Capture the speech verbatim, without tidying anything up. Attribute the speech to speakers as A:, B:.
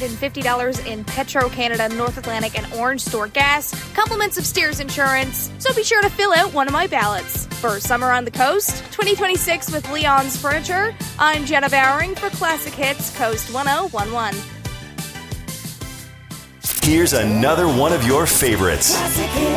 A: fifty dollars in Petro-Canada, North Atlantic, and Orange Store gas, compliments of Steers Insurance, so be sure to fill out one of my ballots. For Summer on the Coast, twenty twenty-six with Leon's Furniture, I'm Jenna Bowering for Classic Hits Coast one oh one one.
B: Here's another one of your favorites.